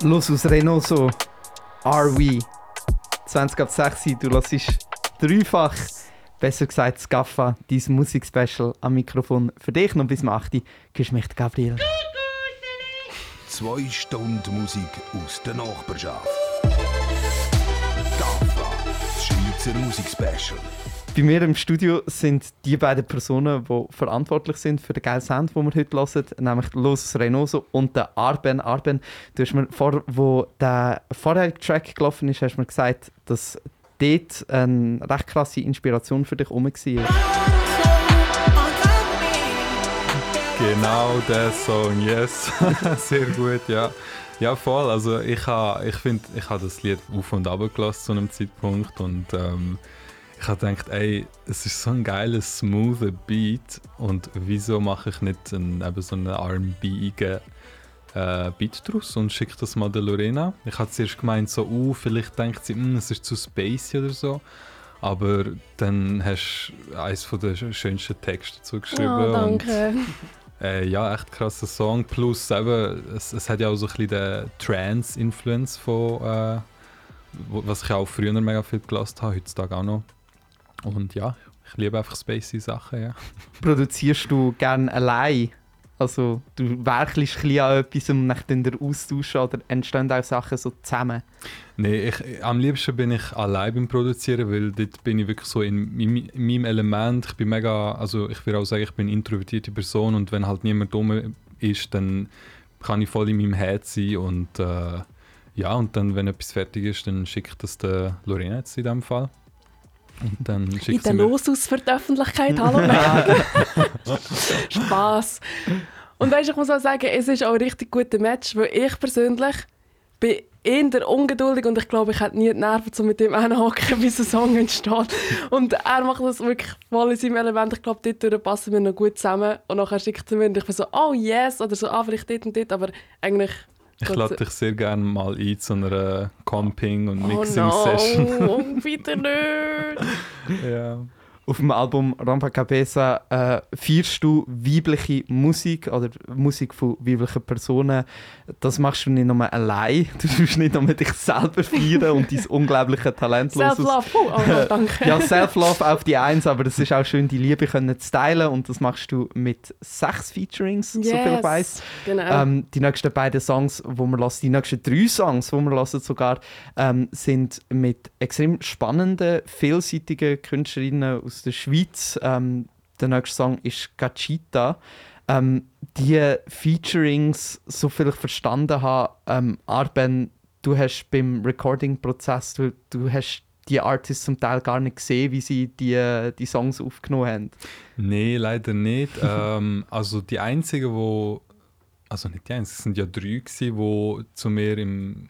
Los aus Reynoso, Are We? 20 ab 6 Uhr, du hörst dreifach, besser gesagt Skaffa, dein Musikspecial am Mikrofon für dich. Noch bis zum 8 Uhr, grüß mich, Gabriel. 2 Stunden Musik aus der Nachbarschaft. Skaffa, das Schweizer Musikspecial. Bei mir im Studio sind die beiden Personen, die verantwortlich sind für den geilen Sound, den wir heute hören, nämlich Los aus Reynoso und der Arben. Arben, du hast mir wo der vorherige Track gelaufen ist, hast mir gesagt, dass dort eine recht krasse Inspiration für dich herum war. Genau der Song, yes. Sehr gut, ja. Ja, voll. Also ich finde, ich habe das Lied auf und ab gelassen zu einem Zeitpunkt und ich habe gedacht, ey, es ist so ein geiler, smoother Beat und wieso mache ich nicht so einen R&B-igen Beat draus und schicke das mal der Lorena. Ich hatte zuerst gemeint, vielleicht denkt sie, es ist zu spacey oder so. Aber dann hast du eines der schönsten Texte dazu geschrieben. Oh, danke. Und, ja, echt krasser Song. Plus eben, es hat ja auch so ein bisschen den Trance-Influence von was ich auch früher mega viel gelassen habe, heutzutage auch noch. Und ja, ich liebe einfach spacey Sachen, ja. Produzierst du gerne allein? Also du werkelst ein bisschen an etwas und dann austauschen oder entstehen auch Sachen so zusammen? Nein, am liebsten bin ich allein beim Produzieren, weil dort bin ich wirklich so in meinem Element. Ich bin ich würde auch sagen, ich bin eine introvertierte Person und wenn halt niemand dumm ist, dann kann ich voll in meinem Head sein und ja, und dann, wenn etwas fertig ist, dann schicke ich das der Lorena jetzt in diesem Fall. Und dann in der Los aus für die Öffentlichkeit, hallo. Spass. Und weißt, ich muss auch sagen, es ist auch ein richtig guter Match, weil ich persönlich bin eher ungeduldig und ich glaube, ich hätte nie die Nerven, um mit ihm hinzuhocken, wie so ein Song entsteht. Und er macht das wirklich voll in seinem Element. Ich glaube, dort passen wir noch gut zusammen. Und nachher schickt er mir und ich bin so, oh yes, oder so, vielleicht dort und dort, aber eigentlich... Ich lade dich sehr gerne mal ein zu einer Comping- und Mixing-Session. Oh no, bitte nicht! Ja. Auf dem Album Rampa Cabeza feierst du weibliche Musik oder Musik von weiblichen Personen. Das machst du nicht nur allein. Du tust nicht nur dich selber feiern und dein unglaubliche Talent. Self-Love, danke. Ja, Self-Love auf die Eins, aber es ist auch schön, die Liebe zu teilen und das machst du mit 6 Featurings, yes, soviel ich weiss. Genau. Die nächsten beiden Songs, die wir hören, die nächsten 3 Songs, die wir hören sogar, sind mit extrem spannenden, vielseitigen Künstlerinnen aus der Schweiz. Der nächste Song ist Gachita. Die Featurings, so viel ich verstanden habe, Arben, du hast beim Recording-Prozess, du hast die Artists zum Teil gar nicht gesehen, wie sie die Songs aufgenommen haben. Nein, leider nicht. Also die einzigen, also nicht die einzigen, es sind ja 3 gewesen, die zu mir im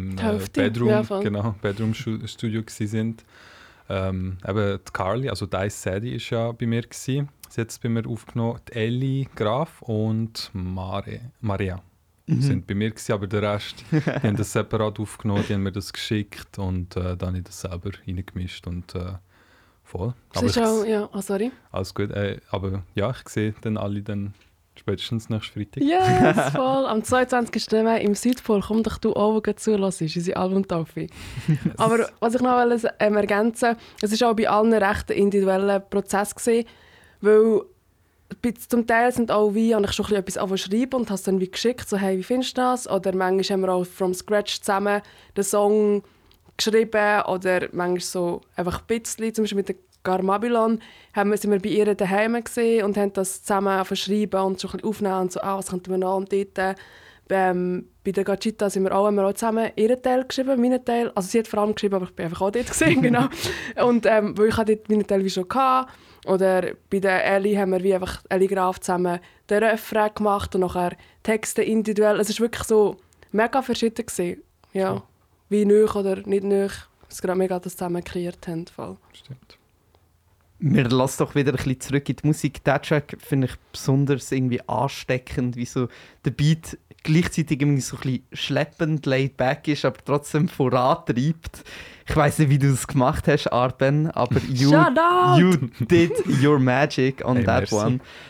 Bedroom-Studio sind. Eben die Carly, also Dice Sadie ist ja bei mir gewesen. Sie hat es bei mir aufgenommen. Die Ellie Graf und Maria sind bei mir gewesen, aber der Rest, die haben das separat aufgenommen, die haben mir das geschickt und dann habe ich das selber reingemischt und voll. Das ist auch, ja, sorry. Alles gut, aber ja, ich sehe dann alle dann spätestens nächsten Freitag. Yes, voll. Am 22. Mai im Südpol, komm doch du auch zuhören, ist unsere Albumtaufe. Yes. Aber was ich noch ergänzen wollte, es war auch bei allen recht individuellen Prozess gewesen, weil zum Teil sind auch habe ich schon etwas schreiben und habe es dann wie geschickt, so hey, wie findest du das? Oder manchmal haben wir auch from scratch zusammen den Song geschrieben oder manchmal so einfach ein bisschen, zum Beispiel mit der Garmabilon sind wir bei ihr daheim gesehen und haben das zusammen verschrieben und so ein bisschen aufnehmen und so, was könnten wir noch und dort. Bei der Gachita haben wir auch zusammen ihren Teil geschrieben, meinen Teil. Also sie hat vor allem geschrieben, aber ich bin einfach auch dort gesehen, genau. Und weil ich dort meinen Teil wie schon hatte. Oder bei der Ellie haben wir wie einfach Ellie Graf zusammen den Refrain gemacht und nachher Texte individuell. Es war wirklich so mega verschieden gewesen. Ja, cool. Wie nöch oder nicht nöch, dass wir mega das zusammen kreiert haben. Voll. Stimmt. Wir lassen doch wieder ein bisschen zurück in die Musik. Diesen Track finde ich besonders irgendwie ansteckend, wie so der Beat gleichzeitig irgendwie so ein bisschen schleppend, laid back ist, aber trotzdem vorantreibt. Ich weiss nicht, wie du das gemacht hast, Arben, aber you did your magic on that one.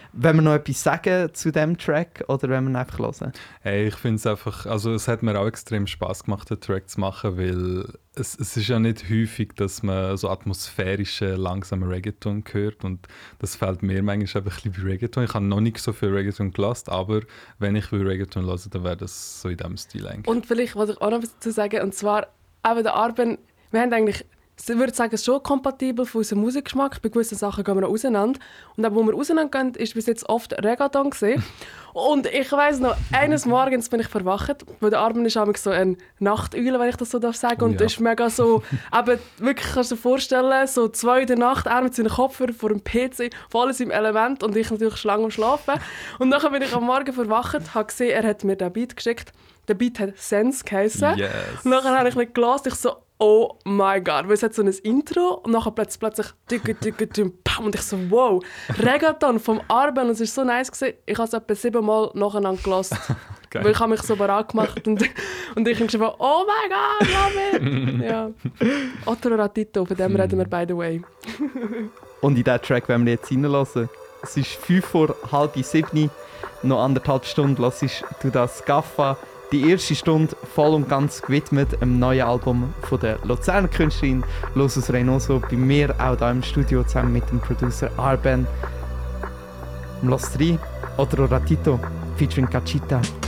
Wenn wir noch etwas sagen zu diesem Track oder wenn wir ihn einfach hören? Hey, ich finde es einfach, also es hat mir auch extrem Spass gemacht, den Track zu machen, weil es ist ja nicht häufig, dass man so atmosphärischen, langsamen Reggaeton hört und das fällt mir manchmal einfach ein bisschen bei Reggaeton. Ich habe noch nicht so viel Reggaeton gelassen, aber wenn ich Reggaeton höre, dann wäre das so in diesem Stil eigentlich. Und vielleicht wollte ich auch noch etwas dazu sagen, und zwar eben der Arben, wir haben eigentlich, ich würde sagen, schon kompatibel von unserem Musikgeschmack. Bei gewissen Sachen gehen wir noch auseinander. Und eben, wo wir auseinandergehen, ist bis jetzt oft Reggaeton gewesen. Und ich weiss noch, eines Morgens bin ich verwacht, weil der Armin ist nämlich so ein Nachteule, wenn ich das so sagen darf. Und das ist mega so, eben, wirklich kannst du dir vorstellen, so 2 in der Nacht, er mit seinen Kopfhörern vor dem PC, voll in seinem Element und ich natürlich schon lange am Schlafen. Und dann bin ich am Morgen verwacht, habe gesehen, er hat mir den Beat geschickt. Der Beat hat Sense geheißen. Yes. Und dann habe ich nicht gelassen, ich so, oh mein Gott, weil es hat so ein Intro und dann plötzlich pam, und ich so, wow, Reggaeton vom Arben, und es war so nice gewesen. Ich habe es etwa 7 Mal nacheinander gelassen, weil ich habe mich so bereit gemacht und ich habe geschrieben, oh mein Gott, love it. Ja. Otro Ratito, von dem reden wir by the way. Und in diesen Track werden wir jetzt reinlassen. Es ist 6:55, noch 1,5 Stunden hörst du das Gaffa. Die erste Stunde voll und ganz gewidmet dem neuen Album von der Luzerner Künstlerin Losus Reynoso. Bei mir auch hier im Studio zusammen mit dem Producer Arben. Los 3, Otro Ratito, featuring Cachita.